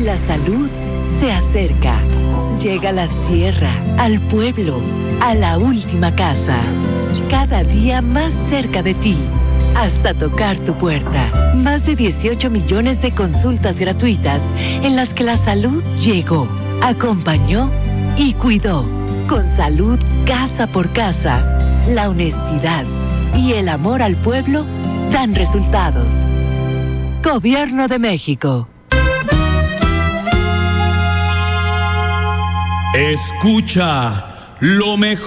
La salud se acerca. Llega a la sierra, al pueblo, a la última casa. Cada día más cerca de ti, hasta tocar tu puerta. Más de 18 millones de consultas gratuitas en las que la salud llegó, acompañó y cuidó. Con salud casa por casa, la honestidad y el amor al pueblo dan resultados. Gobierno de México. Escucha lo mejor.